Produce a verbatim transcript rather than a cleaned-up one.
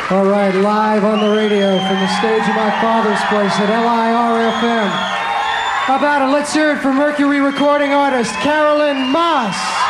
All right, live on the radio from the stage of my father's place at L I R F M. How about it? Let's hear it for Mercury recording artist Carolyn Moss.